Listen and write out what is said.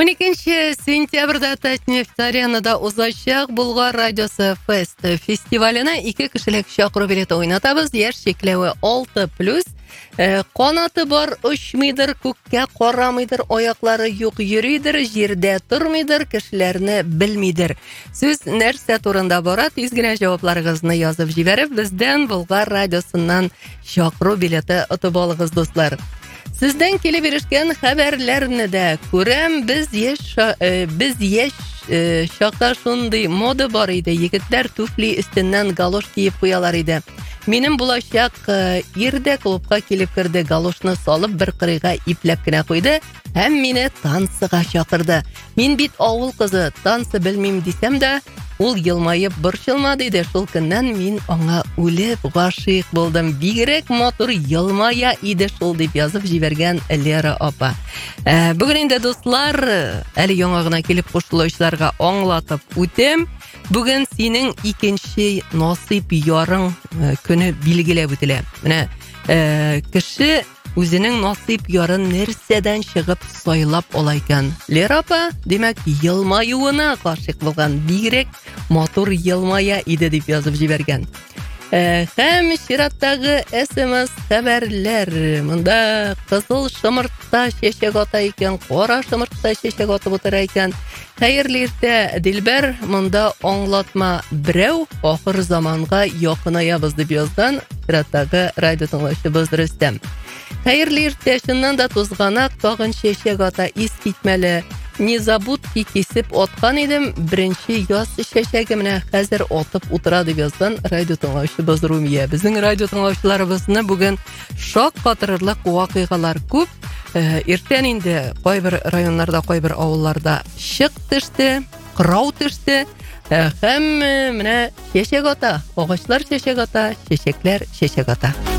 12 сентябрда Татнефть аренада узачак Булгар радиосы фест фестиваліне 2 кішілік шақыру билеті ойнатабыз. Яш шеклеуі 6+. Қанаты бар ұшмейдір, көкке қорамайдыр, аяқлары юқ йөридір, жерде тұрмайдыр, кішілеріні білмейдір. Сөз нәрсе турында барат, изгіне жауапларыңызны yazып жіберіп, бізден Булгар радиосынан шақыру билеті ұтып алыңыз, достар. Сізден келе берішкен хабарларны да көрем, біз еш шақта шундай мода бар еді. Егіттер туфли үстінен галош киіп қоялар еді. Менің бұлашақ ерде клубқа келіп кірді, галошны салып бір қырыға ипләп кенә қойды, әм мені тансыға шақырды. Мен бит ауыл қызы, тансы білмейм десем де, ол елмайып бұршылма дейді. Шул күннен мен оңа өліп ғашиқ болдым. Бигерек мотор елмая иді шул деп yazып жіберген Лера апа. Бүгін енді достар, әлі яңағына келіп қошылаушыларға аңлатып өтем. Бүгін сенің икенші насип ярың күні билгелеп өтілі. Міне, кіші өзінің насип ярын нәрседен шығып сайлап олайкен. Лера апа, демек, елмайуына ғашиқ болған, бигерек мотор елмая иді деп yazып жіберген. Хәм шираттағы SMS хәбәрләр. Мұнда қызыл шымыртта шешек ата екен, қора шымыртта шешек атып отыр екен. Хәйірлі ерте Дилбәр, мұнда аңлатма біреу, ақыр заманға яқынаябыз деп яздан шираттағы радио тыңлаушыбыз Рөстәм. Хәйірлі ерте, шыннан да тозғанақ, тағын шешек ата ис китмәлі. Незабудки кесіп отқан едім, бірінші яз шешегіміне қазір отып отыра деп яздан радио тыңлаушыбыз Румия. Біздің радио тыңлаушыларыбызны бүгін шок қатырырлық уақиғалар көп. Ертен енді қойбір районларда, қойбір ауылларда шық түшті, қырау түшті. Хәм міне шешек ата, оғашлар шешек ата, шешеклер шешек ата.